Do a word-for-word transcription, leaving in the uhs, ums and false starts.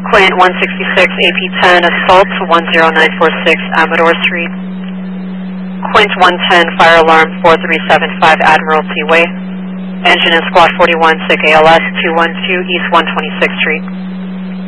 Quint one sixty-six, A P ten, assault to one zero nine four six, Amador Street. Quint one ten, fire alarm four three seven five, Admiralty Way. Engine in Squad forty-one, SIG A L S two one two, East one twenty-sixth Street.